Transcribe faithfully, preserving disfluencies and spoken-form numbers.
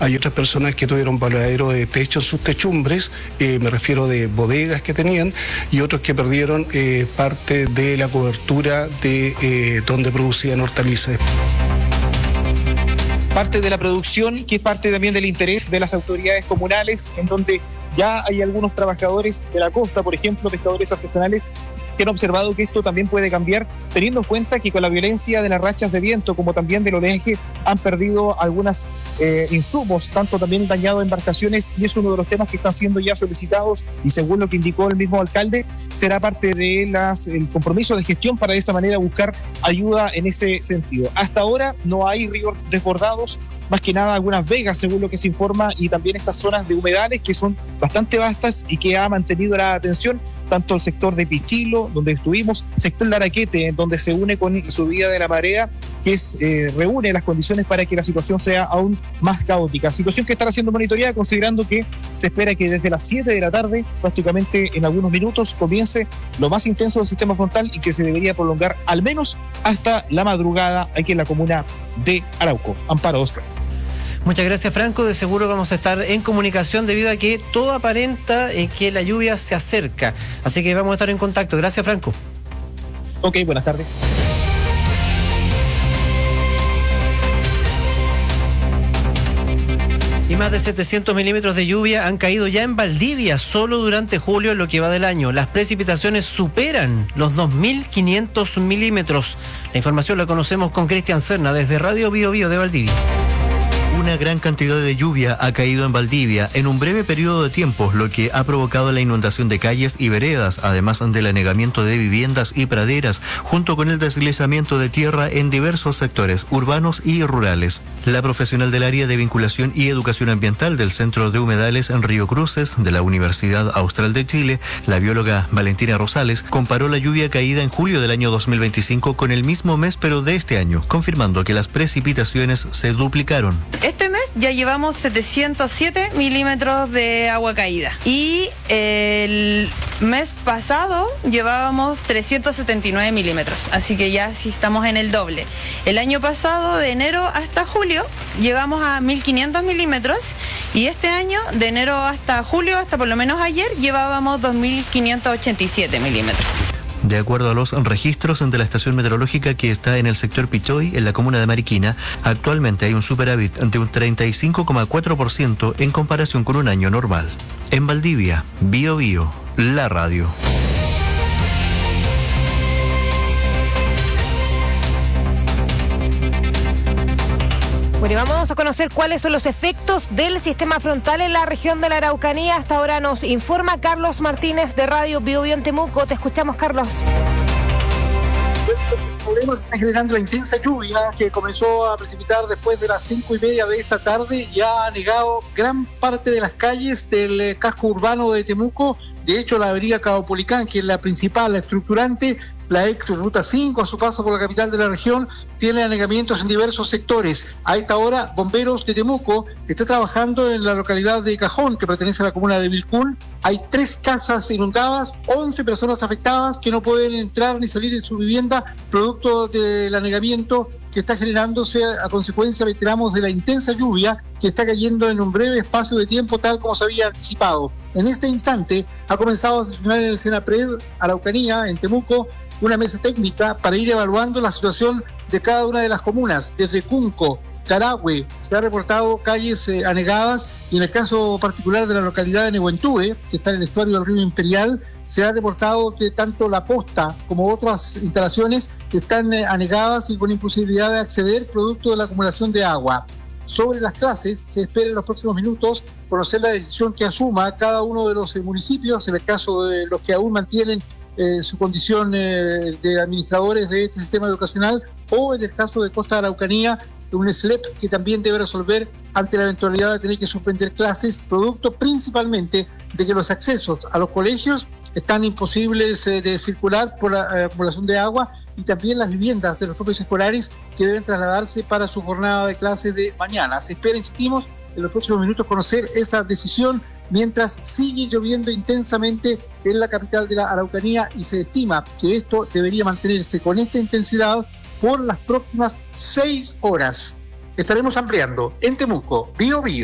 Hay otras personas que tuvieron voladero de techo en sus techumbres, eh, me refiero de bodegas que tenían, y otros que perdieron eh, parte de la cobertura de eh, donde producían hortalizas. Parte de la producción, que es parte también del interés de las autoridades comunales, en donde ya hay algunos trabajadores de la costa, por ejemplo, pescadores artesanales, que han observado que esto también puede cambiar, teniendo en cuenta que con la violencia de las rachas de viento, como también del oleaje, han perdido algunos eh, insumos, tanto también dañado embarcaciones, y es uno de los temas que están siendo ya solicitados, y según lo que indicó el mismo alcalde, será parte de las el compromiso de gestión para de esa manera buscar ayuda en ese sentido. Hasta ahora no hay ríos desbordados, más que nada algunas vegas, según lo que se informa, y también estas zonas de humedales que son bastante vastas y que ha mantenido la atención tanto el sector de Pichilo, donde estuvimos, sector Laraquete, donde se une con la subida de la marea, que es, eh, reúne las condiciones para que la situación sea aún más caótica. Situación que estará siendo monitoreada, considerando que se espera que desde las siete de la tarde, prácticamente en algunos minutos, comience lo más intenso del sistema frontal y que se debería prolongar al menos hasta la madrugada aquí en la comuna de Arauco. Amparo, Oscar. Muchas gracias, Franco. De seguro vamos a estar en comunicación debido a que todo aparenta eh, que la lluvia se acerca. Así que vamos a estar en contacto. Gracias, Franco. Ok, buenas tardes. Y más de setecientos milímetros de lluvia han caído ya en Valdivia solo durante julio en lo que va del año. Las precipitaciones superan los dos mil quinientos milímetros. La información la conocemos con Cristian Serna desde Radio Bio Bio de Valdivia. Una gran cantidad de lluvia ha caído en Valdivia en un breve periodo de tiempo, lo que ha provocado la inundación de calles y veredas, además del anegamiento de viviendas y praderas, junto con el deslizamiento de tierra en diversos sectores urbanos y rurales. La profesional del área de vinculación y educación ambiental del Centro de Humedales en Río Cruces de la Universidad Austral de Chile, la bióloga Valentina Rosales, comparó la lluvia caída en julio del año dos mil veinticinco con el mismo mes pero de este año, confirmando que las precipitaciones se duplicaron. Este mes ya llevamos setecientos siete milímetros de agua caída y el mes pasado llevábamos trescientos setenta y nueve milímetros, así que ya sí estamos en el doble. El año pasado, de enero hasta julio, llegamos a mil quinientos milímetros y este año, de enero hasta julio, hasta por lo menos ayer, llevábamos dos mil quinientos ochenta y siete milímetros. De acuerdo a los registros de la estación meteorológica que está en el sector Pichoy, en la comuna de Mariquina, actualmente hay un superávit de un treinta y cinco coma cuatro por ciento en comparación con un año normal. En Valdivia, Bio Bio, la radio. Bueno, y vamos a conocer cuáles son los efectos del sistema frontal en la región de la Araucanía. Hasta ahora nos informa Carlos Martínez de Radio Bio Bio en Temuco. Te escuchamos, Carlos. Los problemas están generando la intensa lluvia que comenzó a precipitar después de las cinco y media de esta tarde y ha anegado gran parte de las calles del casco urbano de Temuco. De hecho, la avenida Caupolicán, que es la principal, la estructurante, la ex Ruta cinco, a su paso por la capital de la región, tiene anegamientos en diversos sectores. A esta hora, Bomberos de Temuco está trabajando en la localidad de Cajón, que pertenece a la comuna de Vilcún. Hay tres casas inundadas, once personas afectadas que no pueden entrar ni salir de su vivienda, producto del anegamiento que está generándose a consecuencia, reiteramos, de la intensa lluvia que está cayendo en un breve espacio de tiempo, tal como se había anticipado. En este instante ha comenzado a sesionar en el Senapred Araucanía, en Temuco, una mesa técnica para ir evaluando la situación de cada una de las comunas. Desde Cunco, Carahue, se ha reportado calles eh, anegadas, y en el caso particular de la localidad de Nehuentue, que está en el estuario del río Imperial, se ha reportado que tanto la posta como otras instalaciones están eh, anegadas y con imposibilidad de acceder producto de la acumulación de agua. Sobre las clases, se espera en los próximos minutos conocer la decisión que asuma cada uno de los eh, municipios, en el caso de los que aún mantienen Eh, su condición eh, de administradores de este sistema educacional, o en el caso de Costa de Araucanía, un S L E P que también debe resolver ante la eventualidad de tener que suspender clases, producto principalmente de que los accesos a los colegios están imposibles eh, de circular por la eh, acumulación de agua, y también las viviendas de los propios escolares que deben trasladarse para su jornada de clases de mañana. Se espera, insistimos, en los próximos minutos conocer esta decisión, mientras sigue lloviendo intensamente en la capital de la Araucanía, y se estima que esto debería mantenerse con esta intensidad por las próximas seis horas. Estaremos ampliando en Temuco, Bio Bio.